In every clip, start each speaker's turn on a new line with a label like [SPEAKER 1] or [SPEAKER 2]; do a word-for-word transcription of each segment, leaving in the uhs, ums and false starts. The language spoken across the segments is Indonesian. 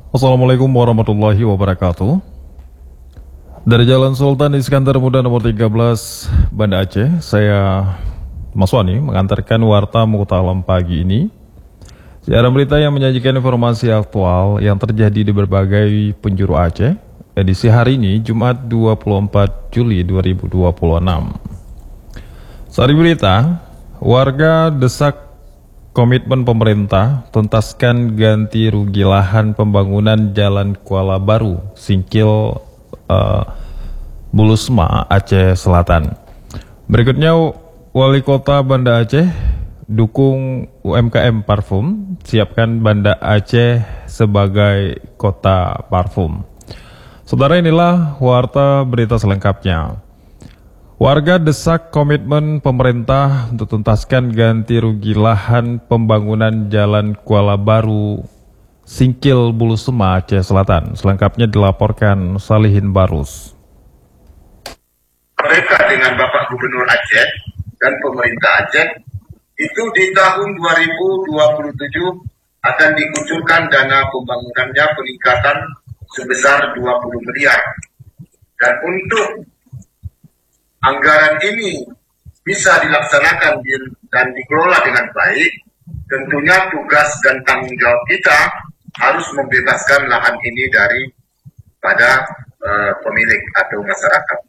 [SPEAKER 1] Assalamualaikum warahmatullahi wabarakatuh. Dari Jalan Sultan Iskandar Muda nomor tiga belas, Banda Aceh, saya Mas Wani mengantarkan Warta Mukhtar Alam pagi ini. Siaran berita yang menyajikan informasi aktual yang terjadi di berbagai penjuru Aceh. Edisi hari ini, Jumat dua puluh empat Juli dua ribu dua puluh enam. Sari berita, warga desak komitmen pemerintah tuntaskan ganti rugi lahan pembangunan Jalan Kuala Baru, Singkil, uh, Bulusma, Aceh Selatan. Berikutnya, Wali Kota Banda Aceh dukung U M K M parfum, siapkan Banda Aceh sebagai kota parfum. Saudara, inilah warta berita selengkapnya. Warga desak komitmen pemerintah untuk tuntaskan ganti rugi lahan pembangunan Jalan Kuala Baru, Singkil, Bulusma, Aceh Selatan. Selengkapnya dilaporkan Salihin Barus.
[SPEAKER 2] Mereka dengan Bapak Gubernur Aceh dan pemerintah Aceh itu di tahun dua ribu dua puluh tujuh akan dikucurkan dana pembangunannya peningkatan sebesar dua puluh miliar. Dan untuk anggaran ini bisa dilaksanakan dan dikelola dengan baik, tentunya tugas dan tanggung jawab kita harus membebaskan lahan ini dari pada uh, pemilik atau masyarakat.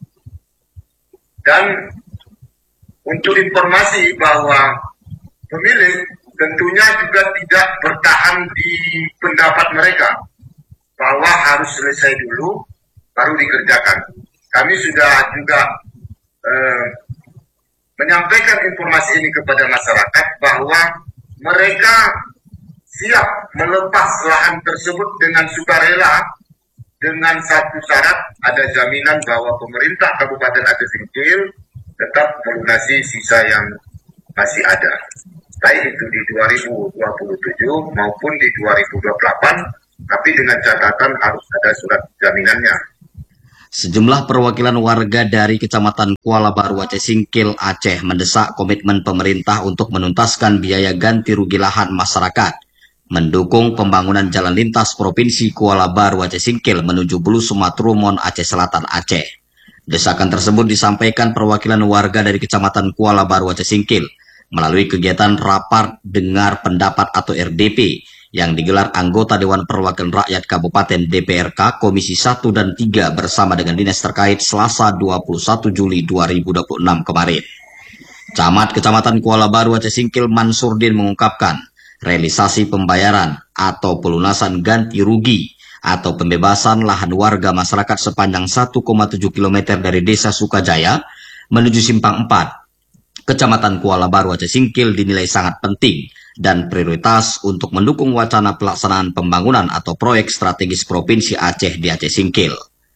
[SPEAKER 2] Dan untuk informasi bahwa pemilik tentunya juga tidak bertahan di pendapat mereka bahwa harus selesai dulu baru dikerjakan. Kami sudah juga eh, menyampaikan informasi ini kepada masyarakat bahwa mereka siap melepas lahan tersebut dengan sukarela dengan satu syarat, ada jaminan bahwa pemerintah Kabupaten Aceh Singkil tetap melunasi sisa yang masih ada, baik itu di dua ribu dua puluh tujuh maupun di dua ribu dua puluh delapan, tapi dengan catatan harus ada surat jaminannya.
[SPEAKER 3] Sejumlah perwakilan warga dari Kecamatan Kuala Baru, Aceh Singkil, Aceh mendesak komitmen pemerintah untuk menuntaskan biaya ganti rugi lahan masyarakat, mendukung pembangunan jalan lintas Provinsi Kuala Baru, Aceh Singkil menuju Bulusma, Trumon, Aceh Selatan, Aceh. Desakan tersebut disampaikan perwakilan warga dari Kecamatan Kuala Baru, Aceh Singkil melalui kegiatan rapat dengar pendapat atau R D P yang digelar anggota Dewan Perwakilan Rakyat Kabupaten D P R K Komisi satu dan tiga bersama dengan dinas terkait Selasa dua puluh satu Juli dua ribu dua puluh enam kemarin. Camat Kecamatan Kuala Baru, Aceh Singkil Mansurdin mengungkapkan realisasi pembayaran atau pelunasan ganti rugi atau pembebasan lahan warga masyarakat sepanjang satu koma tujuh kilometer dari Desa Sukajaya menuju Simpang empat, Kecamatan Kuala Baru, Aceh Singkil dinilai sangat penting dan prioritas untuk mendukung wacana pelaksanaan pembangunan atau proyek strategis Provinsi Aceh di Aceh Singkil.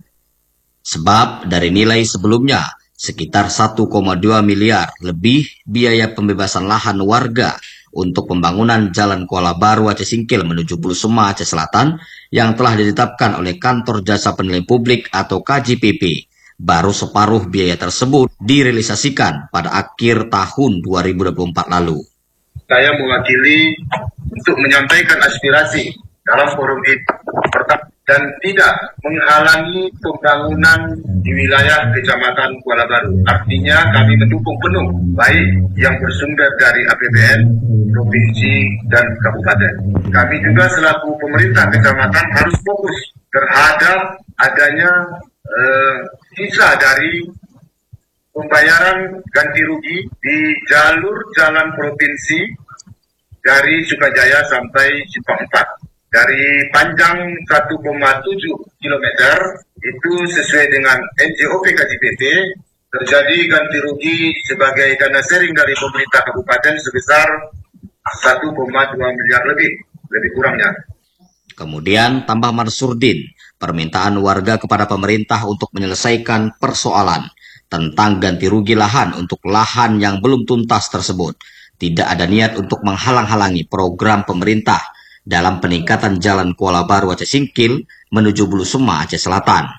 [SPEAKER 3] Sebab dari nilai sebelumnya sekitar satu koma dua miliar lebih biaya pembebasan lahan warga untuk pembangunan Jalan Kuala Baru Aceh Singkil menuju Bulusma, Aceh Selatan yang telah ditetapkan oleh Kantor Jasa Penilaian Publik atau K J P P. Baru separuh biaya tersebut direalisasikan pada akhir tahun dua ribu dua puluh empat lalu.
[SPEAKER 2] Saya mewakili untuk menyampaikan aspirasi dalam forum ini dan tidak menghalangi pembangunan di wilayah Kecamatan Kuala Baru. Artinya kami mendukung penuh, baik yang bersumber dari A P B N, Provinsi, dan Kabupaten. Kami juga selaku pemerintah Kecamatan harus fokus terhadap adanya eh, sisa dari pembayaran ganti rugi di jalur jalan provinsi dari Sukajaya sampai Simpang empat. Dari panjang satu koma tujuh kilometer itu sesuai dengan N J O P K J P P terjadi ganti rugi sebagai dana sharing dari pemerintah kabupaten sebesar satu koma dua miliar lebih, lebih kurangnya.
[SPEAKER 3] Kemudian tambah Mansurdin, permintaan warga kepada pemerintah untuk menyelesaikan persoalan tentang ganti rugi lahan untuk lahan yang belum tuntas tersebut. Tidak ada niat untuk menghalang-halangi program pemerintah dalam peningkatan Jalan Kuala Baru Aceh Singkil menuju Bulusma, Aceh Selatan.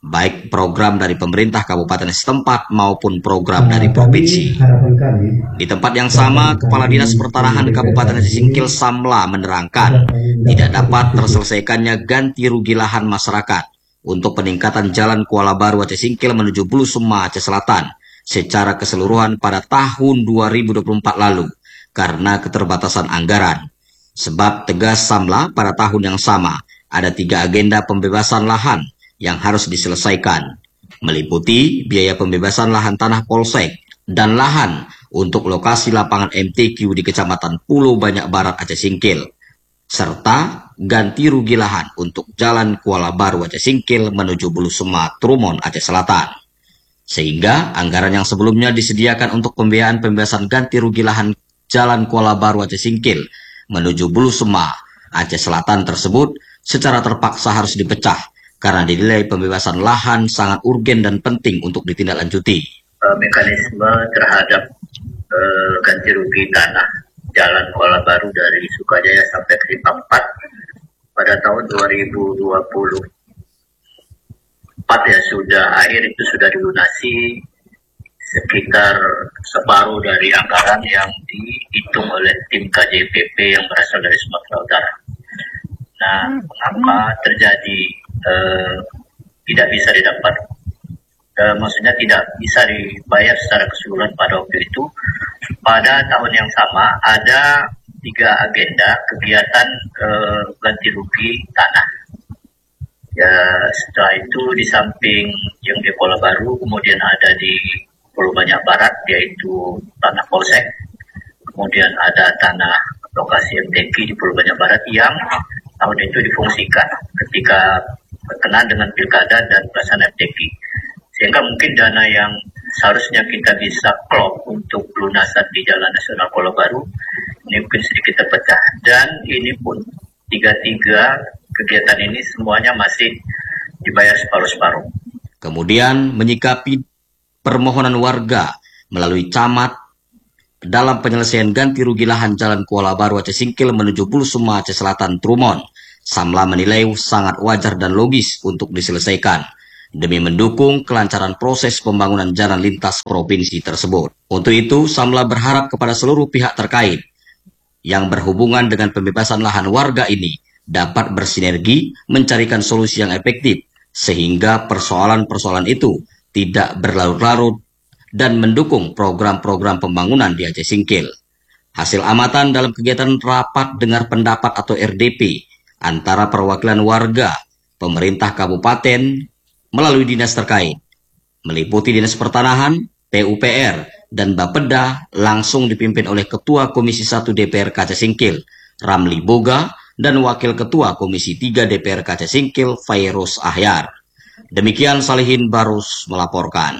[SPEAKER 3] baik program dari pemerintah kabupaten setempat maupun program dari provinsi. Di tempat yang sama, Kepala Dinas Pertanahan Kabupaten Aceh Singkil Samla menerangkan tidak dapat terselesaikannya ganti rugi lahan masyarakat untuk peningkatan Jalan Kuala Baru Aceh Singkil menuju Bulusuma Aceh Selatan secara keseluruhan pada tahun dua ribu dua puluh empat lalu karena keterbatasan anggaran. Sebab tegas Samla, pada tahun yang sama ada tiga agenda pembebasan lahan yang harus diselesaikan, meliputi biaya pembebasan lahan tanah polsek dan lahan untuk lokasi lapangan M T Q di Kecamatan Pulau Banyak Barat Aceh Singkil, serta ganti rugi lahan untuk Jalan Kuala Baru Aceh Singkil menuju Bulusuma Trumon Aceh Selatan. Sehingga anggaran yang sebelumnya disediakan untuk pembiayaan pembebasan ganti rugi lahan Jalan Kuala Baru Aceh Singkil menuju Bulusuma Aceh Selatan tersebut secara terpaksa harus dipecah karena dinilai pembebasan lahan sangat urgen dan penting untuk ditindaklanjuti.
[SPEAKER 2] Mekanisme terhadap uh, ganti rugi tanah Jalan Kuala Baru dari Sukajaya sampai ke Limpampat pada tahun dua ribu dua puluh empat ya sudah akhir, itu sudah dilunasi sekitar separuh dari anggaran yang dihitung oleh tim K J P P yang berasal dari Sumatera Utara. Nah, mengapa terjadi uh, tidak bisa didapat? Uh, maksudnya tidak bisa dibayar secara keseluruhan pada waktu itu. Pada tahun yang sama ada tiga agenda kegiatan uh, ganti rugi tanah. Ya, setelah itu di samping yang di Kuala Baru, kemudian ada di Pulau Banyak Barat yaitu tanah polsek, kemudian ada tanah lokasi M T Q di Pulau Banyak Barat yang tahun itu difungsikan ketika berkenaan dengan pilkada dan pelaksanaan M T Q. Sehingga mungkin dana yang seharusnya kita bisa klop untuk pelunasan di Jalan Nasional Kuala Baru ini mungkin sedikit terpecah, dan ini pun tiga-tiga kegiatan ini semuanya masih dibayar separuh-separuh.
[SPEAKER 3] Kemudian menyikapi permohonan warga melalui camat dalam penyelesaian ganti rugi lahan Jalan Kuala Baru Aceh Singkil menuju Bulusuma Aceh Selatan Trumon, Samla menilai sangat wajar dan logis untuk diselesaikan demi mendukung kelancaran proses pembangunan jalan lintas provinsi tersebut. Untuk itu, Samla berharap kepada seluruh pihak terkait yang berhubungan dengan pembebasan lahan warga ini dapat bersinergi mencarikan solusi yang efektif sehingga persoalan-persoalan itu tidak berlarut-larut dan mendukung program-program pembangunan di Aceh Singkil. Hasil amatan dalam kegiatan rapat dengar pendapat atau R D P antara perwakilan warga, pemerintah kabupaten, melalui dinas terkait, meliputi Dinas Pertanahan, P U P R, dan Bapeda, langsung dipimpin oleh Ketua Komisi satu D P R Aceh Singkil, Ramli Boga, dan Wakil Ketua Komisi tiga D P R Aceh Singkil, Fairuz Ahyar. Demikian Salihin Barus melaporkan.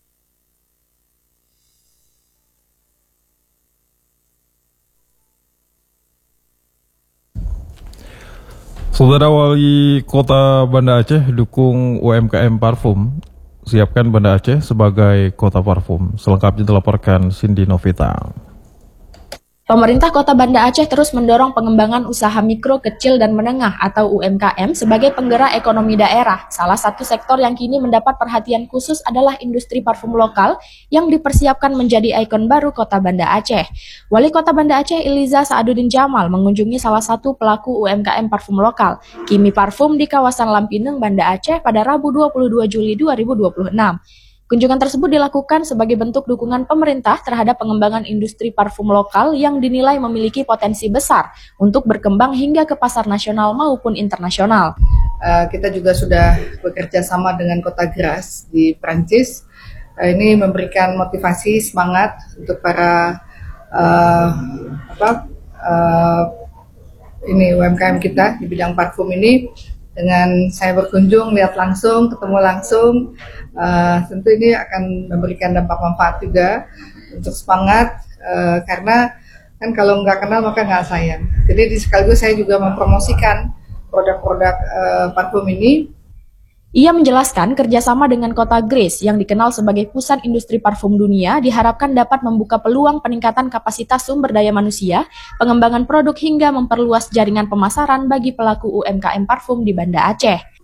[SPEAKER 1] Saudara Wali Kota Banda Aceh dukung U M K M parfum. Siapkan Banda Aceh sebagai kota parfum. Selengkapnya dilaporkan Cindy Novita.
[SPEAKER 4] Pemerintah Kota Banda Aceh terus mendorong pengembangan usaha mikro, kecil, dan menengah atau U M K M sebagai penggerak ekonomi daerah. Salah satu sektor yang kini mendapat perhatian khusus adalah industri parfum lokal yang dipersiapkan menjadi ikon baru Kota Banda Aceh. Wali Kota Banda Aceh Iliza Saaduddin Jamal mengunjungi salah satu pelaku U M K M parfum lokal, Kimi Parfum di kawasan Lampineng, Banda Aceh pada Rabu dua puluh dua Juli dua ribu dua puluh enam. Kunjungan tersebut dilakukan sebagai bentuk dukungan pemerintah terhadap pengembangan industri parfum lokal yang dinilai memiliki potensi besar untuk berkembang hingga ke pasar nasional maupun internasional.
[SPEAKER 5] Uh, kita juga sudah bekerja sama dengan Kota Grasse di Prancis. Uh, ini memberikan motivasi, semangat untuk para uh, apa uh, ini U M K M kita di bidang parfum ini. Dengan saya berkunjung, lihat langsung, ketemu langsung, uh, tentu ini akan memberikan dampak manfaat juga untuk semangat, uh, karena kan kalau nggak kenal maka nggak sayang. Jadi di sekaligus saya juga mempromosikan produk-produk uh, parfum ini.
[SPEAKER 4] Ia menjelaskan kerjasama dengan Kota Grasse yang dikenal sebagai pusat industri parfum dunia diharapkan dapat membuka peluang peningkatan kapasitas sumber daya manusia, pengembangan produk hingga memperluas jaringan pemasaran bagi pelaku U M K M parfum di Banda Aceh.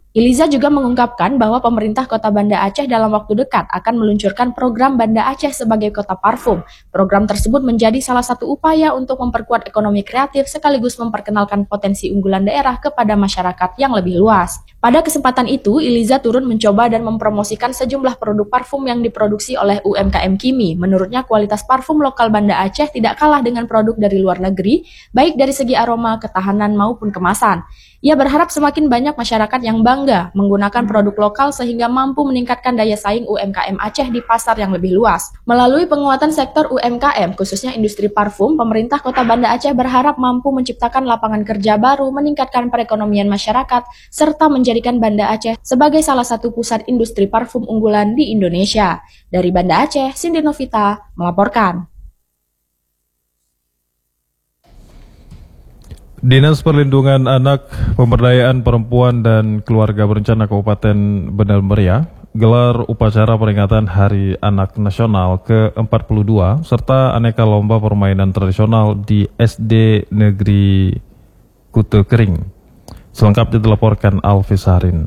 [SPEAKER 4] Iliza juga mengungkapkan bahwa pemerintah Kota Banda Aceh dalam waktu dekat akan meluncurkan program Banda Aceh sebagai kota parfum. Program tersebut menjadi salah satu upaya untuk memperkuat ekonomi kreatif sekaligus memperkenalkan potensi unggulan daerah kepada masyarakat yang lebih luas. Pada kesempatan itu, Iliza turun mencoba dan mempromosikan sejumlah produk parfum yang diproduksi oleh U M K M Kimi. Menurutnya kualitas parfum lokal Banda Aceh tidak kalah dengan produk dari luar negeri, baik dari segi aroma, ketahanan maupun kemasan. Ia berharap semakin banyak masyarakat yang bangga menggunakan produk lokal sehingga mampu meningkatkan daya saing U M K M Aceh di pasar yang lebih luas. Melalui penguatan sektor U M K M, khususnya industri parfum, pemerintah Kota Banda Aceh berharap mampu menciptakan lapangan kerja baru, meningkatkan perekonomian masyarakat, serta menjadikan Banda Aceh sebagai salah satu pusat industri parfum unggulan di Indonesia. Dari Banda Aceh, Cindy Novita melaporkan.
[SPEAKER 1] Dinas Perlindungan Anak, Pemberdayaan Perempuan dan Keluarga Berencana Kabupaten Banda Meriah gelar upacara peringatan Hari Anak Nasional ke empat puluh dua serta aneka lomba permainan tradisional di S D Negeri Kute Kering. Selengkapnya dilaporkan Alfi Sarin.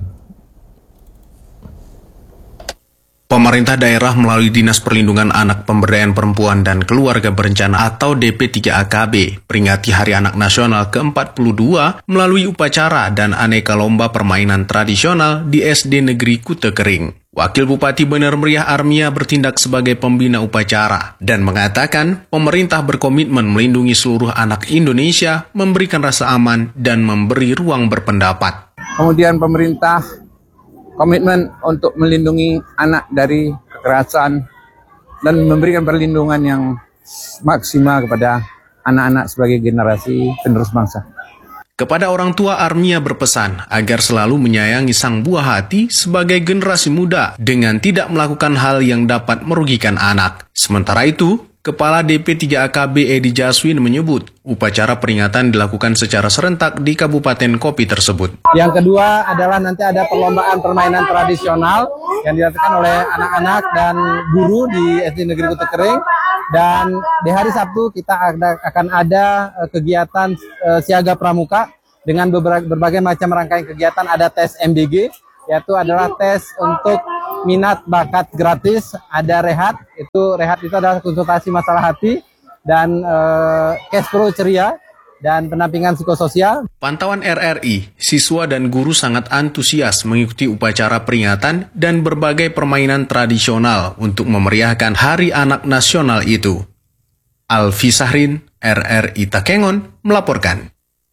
[SPEAKER 6] Pemerintah daerah melalui Dinas Perlindungan Anak, Pemberdayaan Perempuan dan Keluarga Berencana atau D P tiga A K B peringati Hari Anak Nasional ke empat puluh dua melalui upacara dan aneka lomba permainan tradisional di S D Negeri Kute Kering. Wakil Bupati Banda Meriah Armia bertindak sebagai pembina upacara dan mengatakan pemerintah berkomitmen melindungi seluruh anak Indonesia, memberikan rasa aman dan memberi ruang berpendapat.
[SPEAKER 7] Kemudian pemerintah komitmen untuk melindungi anak dari kekerasan dan memberikan perlindungan yang maksimal kepada anak-anak sebagai generasi penerus bangsa.
[SPEAKER 6] Kepada orang tua, Armia berpesan agar selalu menyayangi sang buah hati sebagai generasi muda dengan tidak melakukan hal yang dapat merugikan anak. Sementara itu, Kepala D P tiga A K B Edi Jaswin menyebut upacara peringatan dilakukan secara serentak di Kabupaten Kopi tersebut.
[SPEAKER 7] Yang kedua adalah nanti ada perlombaan permainan tradisional yang dilakukan oleh anak-anak dan guru di S D Negeri Kute Kering. Dan di hari Sabtu kita ada, akan ada kegiatan uh, siaga pramuka dengan beberapa, berbagai macam rangkaian kegiatan. Ada tes M D G, yaitu adalah tes untuk minat bakat gratis, ada rehat, itu rehat itu adalah konsultasi masalah hati, dan uh, cash pro ceria, dan pendampingan psikososial.
[SPEAKER 6] Pantauan R R I, siswa dan guru sangat antusias mengikuti upacara peringatan dan berbagai permainan tradisional untuk memeriahkan Hari Anak Nasional itu. Alfi Sahrin, R R I Takengon, melaporkan.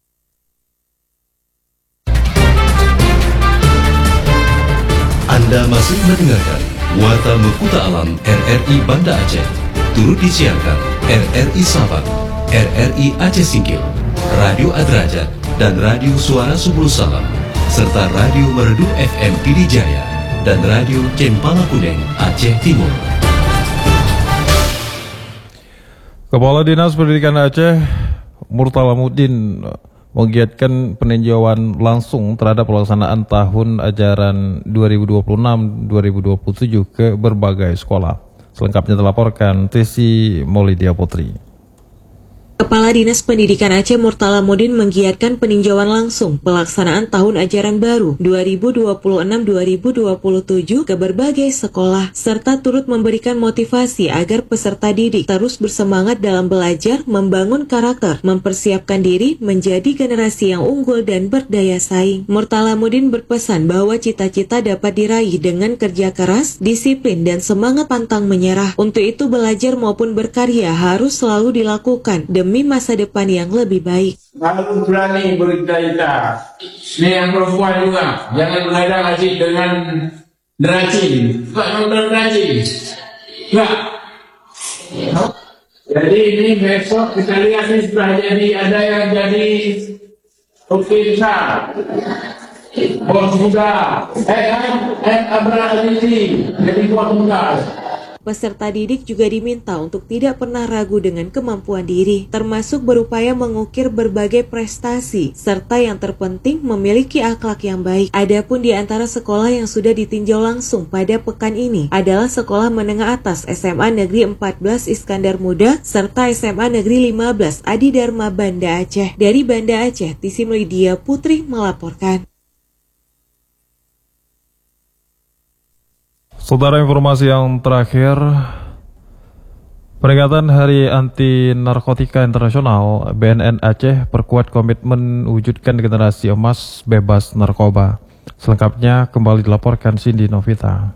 [SPEAKER 8] Anda masih mendengarkan Warta Mekuta Alam R R I Banda Aceh. Turut disiarkan R R I Sabang, R R I Aceh Singkil, Radio Adrajat, dan Radio Suara Subul Salam, serta Radio Merdu F M Pidi Jaya, dan Radio Cempala Kuning Aceh Timur.
[SPEAKER 1] Kepala Dinas Pendidikan Aceh, Murtalamuddin, menggiatkan peninjauan langsung terhadap pelaksanaan tahun ajaran dua ribu dua puluh enam dua ribu dua puluh tujuh ke berbagai sekolah. Selengkapnya dilaporkan Tesi Maulidia Putri.
[SPEAKER 9] Kepala Dinas Pendidikan Aceh Murtalamuddin menggiatkan peninjauan langsung pelaksanaan tahun ajaran baru dua ribu dua puluh enam dua ribu dua puluh tujuh ke berbagai sekolah, serta turut memberikan motivasi agar peserta didik terus bersemangat dalam belajar, membangun karakter, mempersiapkan diri menjadi generasi yang unggul dan berdaya saing. Murtalamuddin berpesan bahwa cita-cita dapat diraih dengan kerja keras, disiplin, dan semangat pantang menyerah. Untuk itu belajar maupun berkarya harus selalu dilakukan demi demi masa depan yang lebih baik.
[SPEAKER 10] Harus berani bercita-cita. Ini yang perempuan juga, jangan menghadang asyik dengan deracin. Bukan dengan deracin. Enggak. Jadi ini besok kita lihat ini sudah jadi, ada yang jadi Oke besar, bos muda, eh kan, eh Abraham Azizi, jadi bos muda.
[SPEAKER 9] Peserta didik juga diminta untuk tidak pernah ragu dengan kemampuan diri, termasuk berupaya mengukir berbagai prestasi, serta yang terpenting memiliki akhlak yang baik. Adapun di antara sekolah yang sudah ditinjau langsung pada pekan ini adalah Sekolah Menengah Atas S M A Negeri empat belas Iskandar Muda, serta S M A Negeri lima belas Adi Dharma Banda Aceh. Dari Banda Aceh, Tisi Melidia Putri melaporkan.
[SPEAKER 1] Saudara, informasi yang terakhir, peringatan Hari Anti Narkotika Internasional, B N N Aceh perkuat komitmen wujudkan generasi emas bebas narkoba. Selengkapnya kembali dilaporkan Cindy Novita.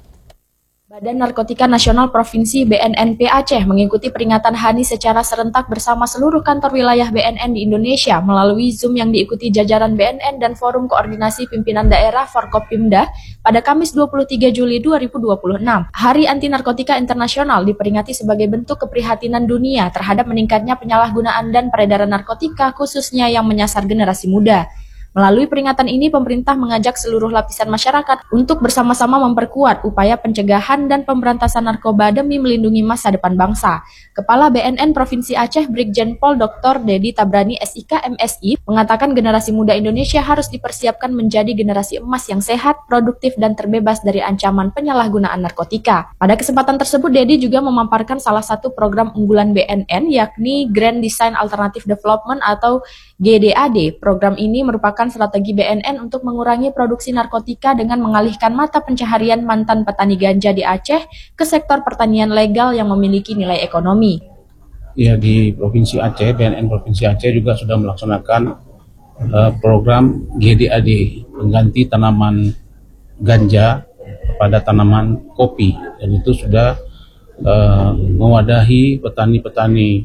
[SPEAKER 4] Badan Narkotika Nasional Provinsi B N N P Aceh mengikuti peringatan H A N I secara serentak bersama seluruh kantor wilayah B N N di Indonesia melalui Zoom yang diikuti jajaran B N N dan Forum Koordinasi Pimpinan Daerah Forkopimda pada Kamis dua puluh tiga Juli dua ribu dua puluh enam. Hari Anti Narkotika Internasional diperingati sebagai bentuk keprihatinan dunia terhadap meningkatnya penyalahgunaan dan peredaran narkotika khususnya yang menyasar generasi muda. Melalui peringatan ini, pemerintah mengajak seluruh lapisan masyarakat untuk bersama-sama memperkuat upaya pencegahan dan pemberantasan narkoba demi melindungi masa depan bangsa. Kepala B N N Provinsi Aceh, Brigjen Pol Doktor Dedi Tabrani S I K M S I, mengatakan generasi muda Indonesia harus dipersiapkan menjadi generasi emas yang sehat, produktif, dan terbebas dari ancaman penyalahgunaan narkotika. Pada kesempatan tersebut, Dedi juga memaparkan salah satu program unggulan B N N, yakni Grand Design Alternative Development atau G D A D. Program ini merupakan strategi B N N untuk mengurangi produksi narkotika dengan mengalihkan mata pencaharian mantan petani ganja di Aceh ke sektor pertanian legal yang memiliki nilai ekonomi.
[SPEAKER 11] Ya, di Provinsi Aceh, B N N Provinsi Aceh juga sudah melaksanakan uh, program G D A D, pengganti tanaman ganja pada tanaman kopi, dan itu sudah uh, mewadahi petani-petani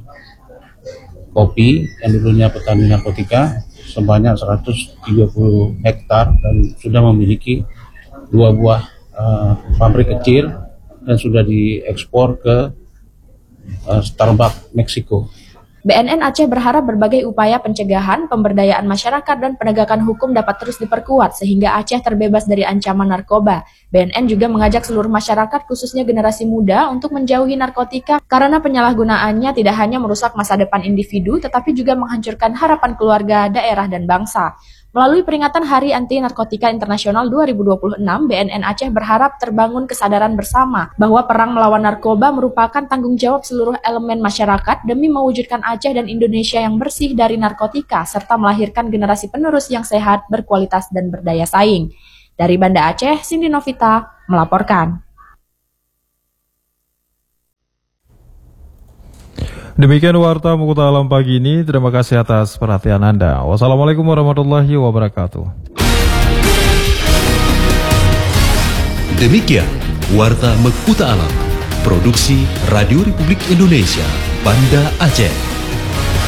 [SPEAKER 11] kopi yang dulunya petani narkotika sebanyak seratus tiga puluh hektar dan sudah memiliki dua buah uh, pabrik kecil dan sudah diekspor ke uh, Starbucks Meksiko.
[SPEAKER 4] B N N Aceh berharap berbagai upaya pencegahan, pemberdayaan masyarakat, dan penegakan hukum dapat terus diperkuat sehingga Aceh terbebas dari ancaman narkoba. B N N juga mengajak seluruh masyarakat, khususnya generasi muda, untuk menjauhi narkotika karena penyalahgunaannya tidak hanya merusak masa depan individu, tetapi juga menghancurkan harapan keluarga, daerah, dan bangsa. Melalui peringatan Hari Anti Narkotika Internasional dua ribu dua puluh enam, B N N Aceh berharap terbangun kesadaran bersama bahwa perang melawan narkoba merupakan tanggung jawab seluruh elemen masyarakat demi mewujudkan Aceh dan Indonesia yang bersih dari narkotika, serta melahirkan generasi penerus yang sehat, berkualitas, dan berdaya saing. Dari Banda Aceh, Cindy Novita melaporkan.
[SPEAKER 1] Demikian Warta Mukuta Alam pagi ini. Terima kasih atas perhatian Anda. Wassalamualaikum warahmatullahi wabarakatuh.
[SPEAKER 8] Demikian Warta Mukuta Alam, produksi Radio Republik Indonesia, Banda Aceh.